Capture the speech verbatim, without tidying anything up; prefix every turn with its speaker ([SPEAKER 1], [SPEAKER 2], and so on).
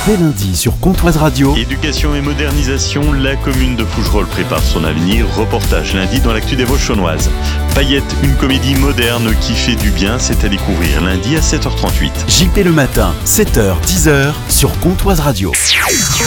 [SPEAKER 1] Dès lundi sur Comtoise Radio.
[SPEAKER 2] Éducation et modernisation, la commune de Fougerolles prépare son avenir. Reportage lundi dans l'actu des Vosges-Chaunoises. Paillette, une comédie moderne qui fait du bien, c'est à découvrir lundi à sept heures trente-huit.
[SPEAKER 1] J P le matin, sept heures dix heures sur Comtoise Radio.